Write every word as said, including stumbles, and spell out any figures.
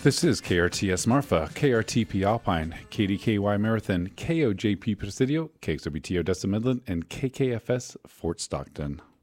This is K R T S Marfa, K R T P Alpine, K D K Y Marathon, K O J P Presidio, K X O B T Odessa Midland, and K K F S Fort Stockton.